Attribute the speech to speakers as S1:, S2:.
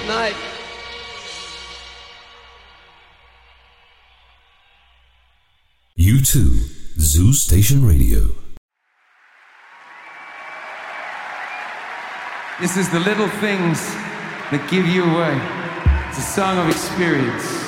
S1: Good night.
S2: U2, Zoo Station Radio.
S3: This is the little things that give you away. It's a song of experience.